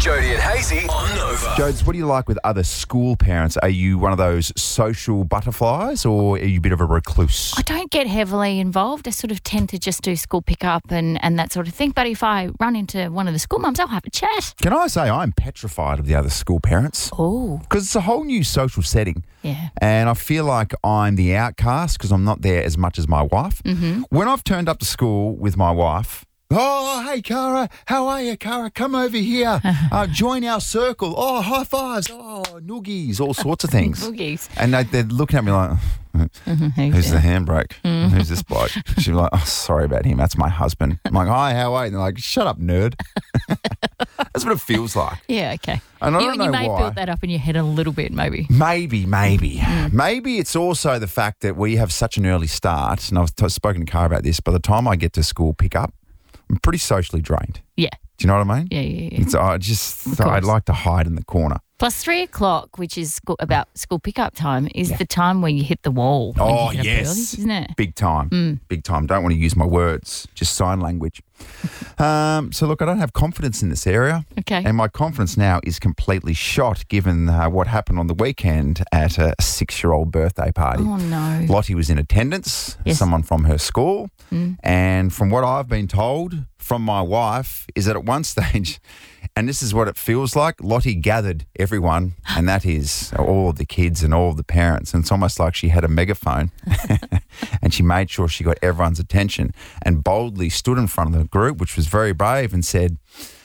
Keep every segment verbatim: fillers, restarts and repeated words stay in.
Jody and Hazy on Nova. Jodes, what do you like with other school parents? Are you one of those social butterflies or are you a bit of a recluse? I don't get heavily involved. I sort of tend to just do school pickup and, and that sort of thing. But if I run into one of the school mums, I'll have a chat. Can I say I'm petrified of the other school parents? Oh. Because it's a whole new social setting. Yeah. And I feel like I'm the outcast because I'm not there as much as my wife. Mm-hmm. When I've turned up to school with my wife, oh, hey, Cara, how are you, Cara? Come over here. Uh, join our circle. Oh, high fives. Oh, noogies, all sorts of things. Noogies. And they, they're looking at me like, Mm-hmm. who's the handbrake? Mm-hmm. Who's this bloke? She's like, oh, sorry about him. That's my husband. I'm like, hi, how are you? And they're like, shut up, nerd. That's what it feels like. Yeah, okay. And I you, don't know you may why. build that up in your head a little bit, maybe. Maybe, maybe. Mm. Maybe it's also the fact that we have such an early start, and I've t- spoken to Cara about this, by the time I get to school pick-up, I'm pretty socially drained. Yeah. Do you know what I mean? Yeah, yeah, yeah. It's, I just, I'd like to hide in the corner. Plus three o'clock, which is school, about school pickup time, is yeah. the time where you hit the wall. Oh, you yes. Early, isn't it? Big time. Mm. Big time. Don't want to use my words, just sign language. um, so, look, I don't have confidence in this area. Okay. And my confidence now is completely shot given uh, what happened on the weekend at a six-year-old birthday party. Oh, no. Lottie was in attendance, yes. someone from her school. Mm. And from what I've been told from my wife is that at one stage, and this is what it feels like, Lottie gathered everyone, and that is all of the kids and all of the parents. And it's almost like she had a megaphone and she made sure she got everyone's attention and boldly stood in front of the group, which was very brave, and said,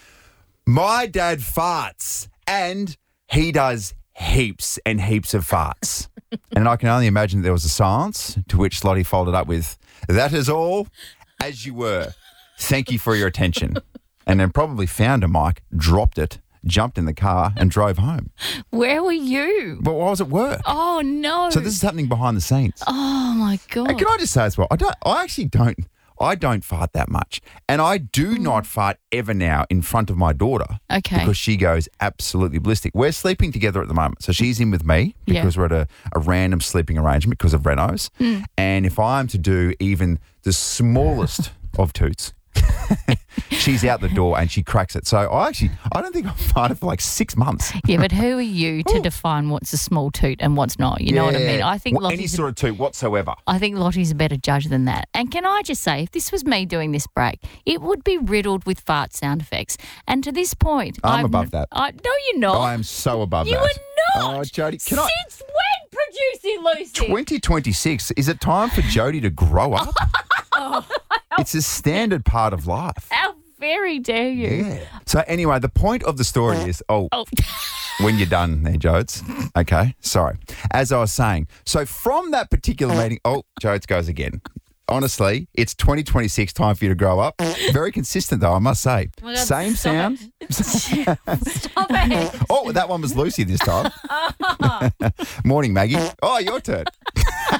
my dad farts and he does heaps and heaps of farts. And I can only imagine that there was a silence, to which Lottie followed up with, that is all as you were. Thank you for your attention. And then probably found a mic, dropped it, jumped in the car and drove home. Where were you? Well, I was at work. Oh, no. So this is happening behind the scenes. Oh, my God. And can I just say as well, I don't. I actually don't. I don't fart that much. And I do mm. not fart ever now in front of my daughter. Okay. Because she goes absolutely ballistic. We're sleeping together at the moment. So she's in with me because yeah. we're at a, a random sleeping arrangement because of Renos. Mm. And if I'm to do even the smallest of toots, she's out the door and she cracks it. So I actually, I don't think I've farted for like six months. Yeah, but who are you to define what's a small toot and what's not? You know yeah. what I mean? I think well, any sort of toot whatsoever. I think Lottie's a better judge than that. And can I just say, if this was me doing this break, it would be riddled with fart sound effects. And to this point, I'm I've, above that. I, no, you're not. I am so above you that. You are not. Oh, Jody, can I? Since when, Producing Lucy? twenty twenty-six. Is it time for Jody to grow up? oh. It's a standard part of life. How very dare you? Yeah. So anyway, the point of the story is, oh, oh. when you're done there, Jodes. Okay, sorry. As I was saying, so from that particular meeting, oh, Jodes goes again. Honestly, it's twenty twenty-six, time for you to grow up. Very consistent, though, I must say. Oh God, Same sound. Stop it. Oh, that one was Lucy this time. Oh. Morning, Maggie. Oh, your turn.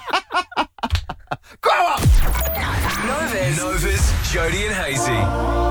Grow up! Nova's, Nova's Jody and Hazy.